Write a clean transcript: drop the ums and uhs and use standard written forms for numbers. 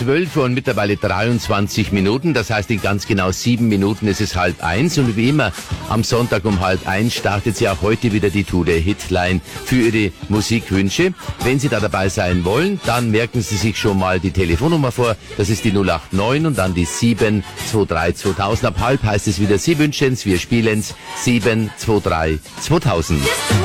12 Uhr und mittlerweile 23 Minuten. Das heißt, in ganz genau 7 Minuten ist es 12:30. Und wie immer am Sonntag um 12:30 startet sie auch heute wieder die Tour der Hitline für Ihre Musikwünsche. Wenn Sie da dabei sein wollen, dann merken Sie sich schon mal die Telefonnummer vor. Das ist die 089 und dann die 723 2000. Ab halb heißt es wieder, Sie wünschen's, wir spielen's. 723 2000.